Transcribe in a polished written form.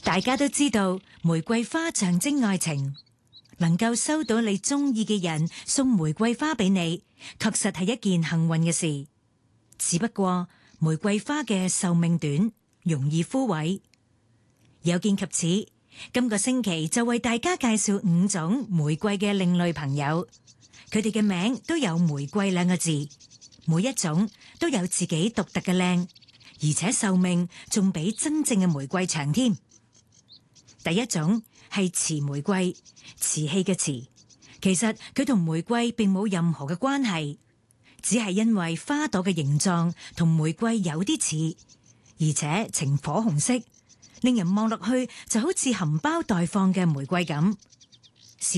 大家都知道玫瑰花象徵愛情，能夠收到你中意嘅人送玫瑰花俾你，確實係一件幸運嘅事。只不過玫瑰花嘅壽命短，容易枯萎。有見及此，今個星期就為大家介紹5種玫瑰嘅另類朋友，佢哋嘅名都有玫瑰2個字，每一種都有自己獨特嘅靚，而且壽命仲比真正嘅玫瑰長添。第一種係雌玫瑰，瓷器嘅瓷，其實佢同玫瑰並冇任何嘅關係，只係因為花朵嘅形狀同玫瑰有啲似，而且呈火紅色，令人望落去就好似含苞待放嘅玫瑰咁。